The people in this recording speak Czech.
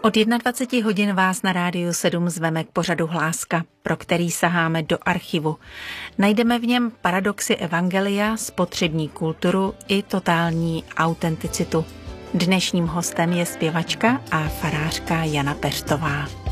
Od 21 hodin vás na Rádiu 7 zveme k pořadu Hláska, pro který saháme do archivu. Najdeme v něm paradoxy evangelia, spotřební kulturu i totální autenticitu. Dnešním hostem je zpěvačka a farářka Jana Peřtová.